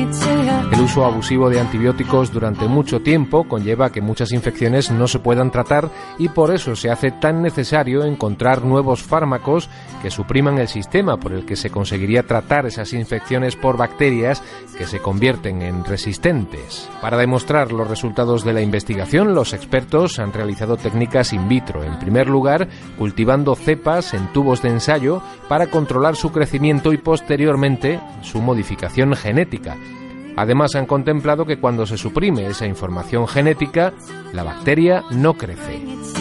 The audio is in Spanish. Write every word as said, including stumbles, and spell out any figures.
El uso abusivo de antibióticos durante mucho tiempo conlleva que muchas infecciones no se puedan tratar y por eso se hace tan necesario encontrar nuevos fármacos que supriman el sistema por el que se conseguiría tratar esas infecciones por bacterias que se convierten en resistentes. Para demostrar los resultados de la investigación, los expertos han realizado técnicas in vitro. En primer lugar, cultivando cepas en tubos de ensayo para controlar su crecimiento y posteriormente su modificación genética. Además, han contemplado que cuando se suprime esa información genética, la bacteria no crece.